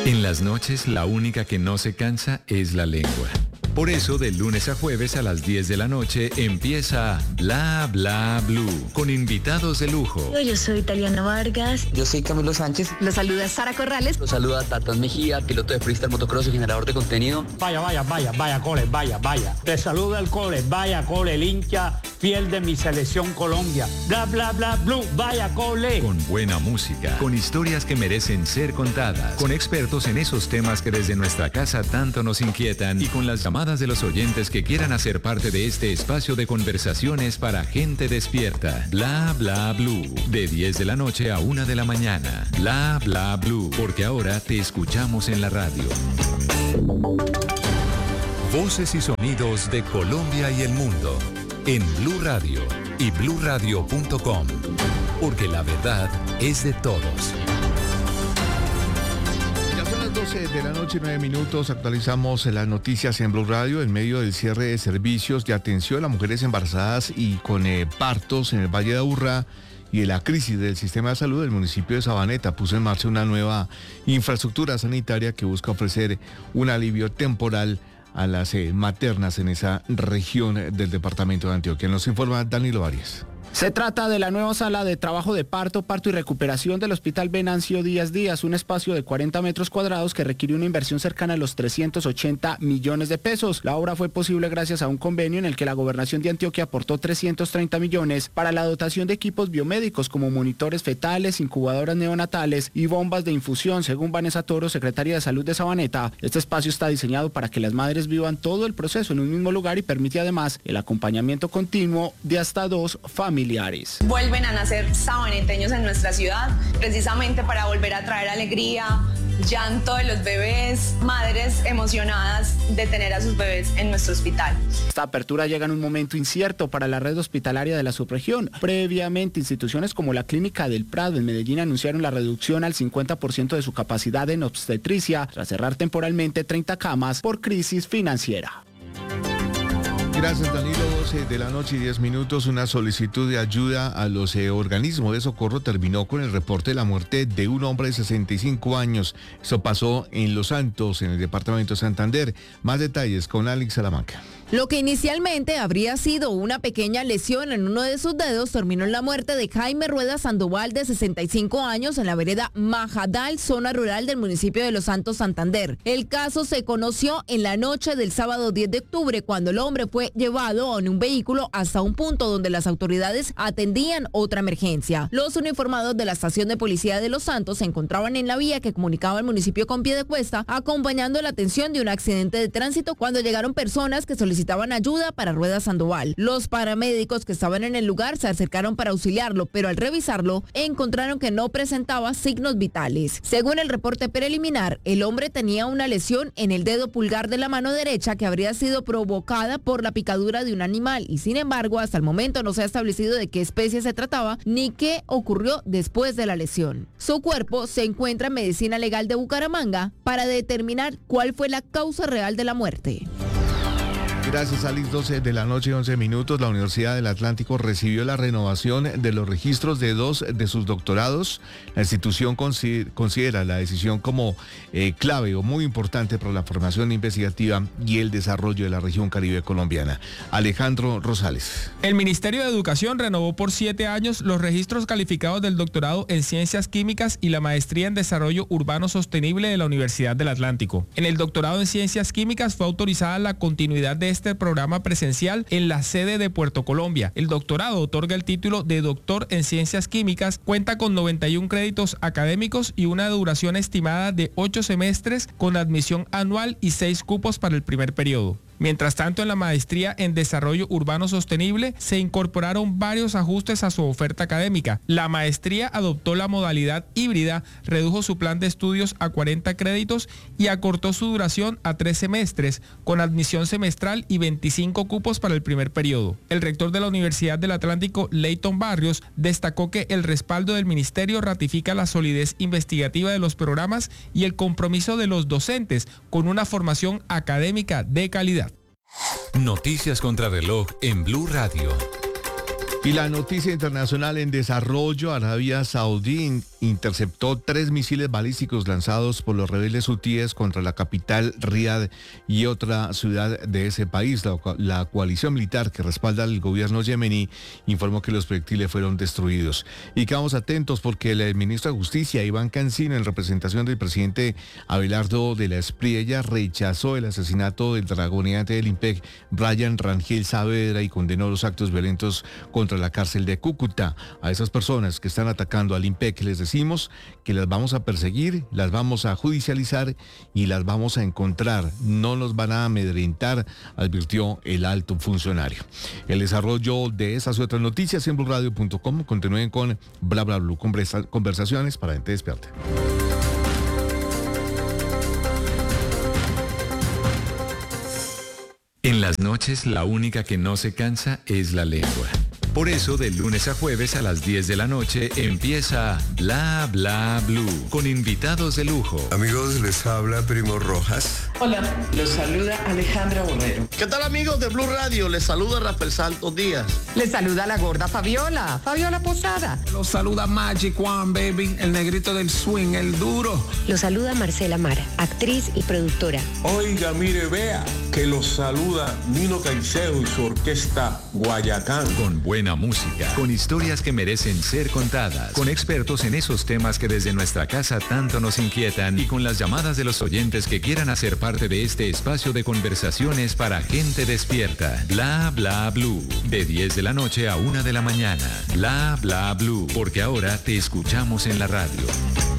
En las noches, la única que no se cansa es la lengua. Por eso, de lunes a jueves a las 10 de la noche empieza Bla Bla Blue, con invitados de lujo. Yo soy Taliana Vargas. Yo soy Camilo Sánchez. Los saluda Sara Corrales. Los saluda Tatán Mejía, piloto de freestyle, motocross y generador de contenido. Vaya, cole, vaya. Te saluda el cole, vaya, cole, el hincha fiel de mi selección Colombia. Bla, bla, bla, blue, vaya, cole. Con buena música, con historias que merecen ser contadas, con expertos en esos temas que desde nuestra casa tanto nos inquietan y con las llamadas de los oyentes que quieran hacer parte de este espacio de conversaciones para gente despierta. Bla Bla Blue, de 10 de la noche a 1 de la mañana. Bla Bla Blue, porque ahora te escuchamos en la radio. Voces y sonidos de Colombia y el mundo en Blue Radio y bluradio.com, porque la verdad es de todos. 12 de la noche, 9 minutos, actualizamos las noticias en Blue Radio en medio del cierre de servicios de atención a mujeres embarazadas y con partos en el Valle de Aburrá y de la crisis del sistema de salud. El municipio de Sabaneta puso en marcha una nueva infraestructura sanitaria que busca ofrecer un alivio temporal a las maternas en esa región del departamento de Antioquia. Nos informa Danilo Arias. Se trata de la nueva sala de trabajo de parto y recuperación del Hospital Venancio Díaz, un espacio de 40 metros cuadrados que requiere una inversión cercana a los 380 millones de pesos. La obra fue posible gracias a un convenio en el que la Gobernación de Antioquia aportó 330 millones para la dotación de equipos biomédicos como monitores fetales, incubadoras neonatales y bombas de infusión. Según Vanessa Toro, secretaria de Salud de Sabaneta, este espacio está diseñado para que las madres vivan todo el proceso en un mismo lugar y permite además el acompañamiento continuo de hasta 2 familiares. Vuelven a nacer sabaneteños en nuestra ciudad, precisamente para volver a traer alegría, llanto de los bebés, madres emocionadas de tener a sus bebés en nuestro hospital. Esta apertura llega en un momento incierto para la red hospitalaria de la subregión. Previamente, instituciones como la Clínica del Prado en Medellín anunciaron la reducción al 50% de su capacidad en obstetricia tras cerrar temporalmente 30 camas por crisis financiera. Gracias, Danilo. 12 de la noche y 10 minutos. Una solicitud de ayuda a los organismos de socorro terminó con el reporte de la muerte de un hombre de 65 años. Esto pasó en Los Santos, en el departamento de Santander. Más detalles con Alex Salamanca. Lo que inicialmente habría sido una pequeña lesión en uno de sus dedos terminó en la muerte de Jaime Rueda Sandoval, de 65 años, en la vereda Majadal, zona rural del municipio de Los Santos, Santander. El caso se conoció en la noche del sábado 10 de octubre, cuando el hombre fue llevado en un vehículo hasta un punto donde las autoridades atendían otra emergencia. Los uniformados de la estación de policía de Los Santos se encontraban en la vía que comunicaba el municipio con Piedecuesta, acompañando la atención de un accidente de tránsito cuando llegaron personas que solicitaban ayuda para Rueda Sandoval. Los paramédicos que estaban en el lugar se acercaron para auxiliarlo, pero al revisarlo encontraron que no presentaba signos vitales. Según el reporte preliminar, el hombre tenía una lesión en el dedo pulgar de la mano derecha que habría sido provocada por la picadura de un animal y, sin embargo, hasta el momento no se ha establecido de qué especie se trataba ni qué ocurrió después de la lesión. Su cuerpo se encuentra en Medicina Legal de Bucaramanga para determinar cuál fue la causa real de la muerte. Gracias, Alex. 12 de la noche y 11 minutos. La Universidad del Atlántico recibió la renovación de los registros de 2 de sus doctorados. La institución considera la decisión como clave o muy importante para la formación investigativa y el desarrollo de la región caribe colombiana. Alejandro Rosales. El Ministerio de Educación renovó por 7 años los registros calificados del doctorado en Ciencias Químicas y la maestría en Desarrollo Urbano Sostenible de la Universidad del Atlántico. En el doctorado en Ciencias Químicas fue autorizada la continuidad de este programa presencial en la sede de Puerto Colombia. El doctorado otorga el título de doctor en Ciencias Químicas, cuenta con 91 créditos académicos y una duración estimada de 8 semestres con admisión anual y 6 cupos para el primer periodo. Mientras tanto, en la maestría en Desarrollo Urbano Sostenible se incorporaron varios ajustes a su oferta académica. La maestría adoptó la modalidad híbrida, redujo su plan de estudios a 40 créditos y acortó su duración a 3 semestres, con admisión semestral y 25 cupos para el primer periodo. El rector de la Universidad del Atlántico, Leyton Barrios, destacó que el respaldo del ministerio ratifica la solidez investigativa de los programas y el compromiso de los docentes con una formación académica de calidad. Noticias contra reloj en Blue Radio. Y la noticia internacional en desarrollo: Arabia Saudí interceptó 3 misiles balísticos lanzados por los rebeldes hutíes contra la capital Riad y otra ciudad de ese país. La coalición militar que respalda al gobierno yemení informó que los proyectiles fueron destruidos. Y quedamos atentos porque el ministro de Justicia, Iván Cancino, en representación del presidente Abelardo de la Espriella, rechazó el asesinato del dragoneante del IMPEC, Brian Rangel Saavedra, y condenó los actos violentos contra la cárcel de Cúcuta. A esas personas que están atacando al IMPEC les decimos que las vamos a perseguir, las vamos a judicializar y las vamos a encontrar. No nos van a amedrentar, advirtió el alto funcionario. El desarrollo de esas y otras noticias en blurradio.com. Continúen con Bla Bla Blue, conversaciones para gente despierta. En las noches, la única que no se cansa es la lengua. Por eso, de lunes a jueves a las 10 de la noche empieza Bla Bla Blue, con invitados de lujo. Amigos, les habla Primo Rojas. Hola, los saluda Alejandra Borrero. ¿Qué tal, amigos de Blue Radio? Les saluda Rafael Santos Díaz. Les saluda la gorda Fabiola Posada. Los saluda Magic One, baby, el negrito del swing, el duro. Los saluda Marcela Mara, actriz y productora. Oiga, mire, vea, que los saluda Nino Caicedo y su orquesta Guayacán. Con buena música, con historias que merecen ser contadas, con expertos en esos temas que desde nuestra casa tanto nos inquietan y con las llamadas de los oyentes que quieran hacer parte de este espacio de conversaciones para gente despierta. Bla Bla Blue, de 10 de la noche a 1 de la mañana. Bla Bla Blue, porque ahora te escuchamos en la radio.